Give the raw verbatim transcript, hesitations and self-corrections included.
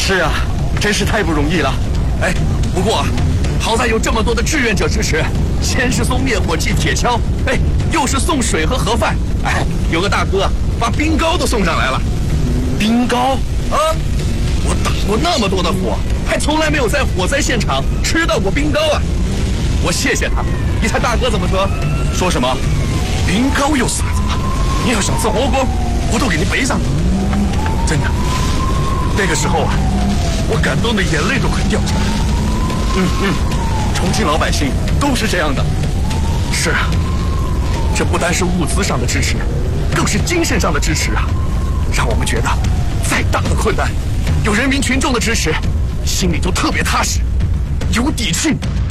是啊，真是太不容易了。 哎，不过啊，好在有这么多的志愿者支持，先是送灭火器、铁锹，哎，又是送水和盒饭，哎，有个大哥把冰糕都送上来了。 冰糕啊，我打过那么多的火，还从来没有在火灾现场吃到过冰糕啊！我谢谢他。你猜大哥怎么说？ 说什么？ 冰糕有啥子嘛？你要想吃火锅，我都给你背上。真的，那个时候啊，我感动的眼泪都快掉下来了。 嗯嗯，重庆老百姓都是这样的。 是啊，这不单是物资上的支持，更是精神上的支持啊！让我们觉得，再大的困难，有人民群众的支持，心里都特别踏实，有底气